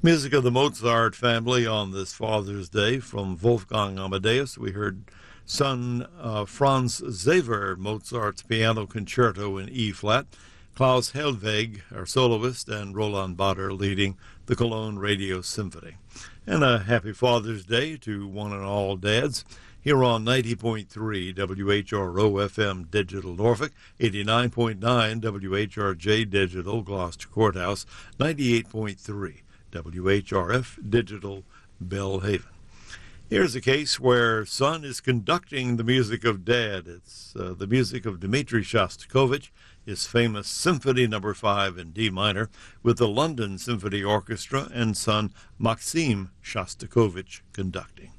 Music of the Mozart family on this Father's Day. From Wolfgang Amadeus, we heard son Franz Xaver, Mozart's Piano Concerto in E-flat, Klaus Helweg, our soloist, and Roland Bader leading the Cologne Radio Symphony. And a happy Father's Day to one and all dads here on 90.3 WHRO FM Digital Norfolk, 89.9 WHRJ Digital Gloucester Courthouse, 98.3 WHRF Digital Belhaven. Here's a case where son is conducting the music of dad. It's the music of Dmitri Shostakovich, his famous Symphony No. 5 in D minor, with the London Symphony Orchestra and son Maxim Shostakovich conducting.